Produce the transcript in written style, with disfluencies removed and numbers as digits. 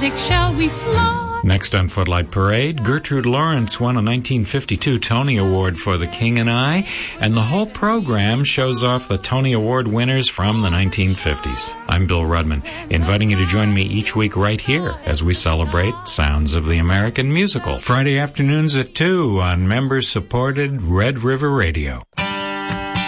music shall we fly. Next on Footlight Parade, Gertrude Lawrence won a 1952 Tony Award for The King and I, and the whole program shows off the Tony Award winners from the 1950s. I'm Bill Rudman, inviting you to join me each week right here as we celebrate Sounds of the American Musical. Friday afternoons at 2 on member-supported Red River Radio.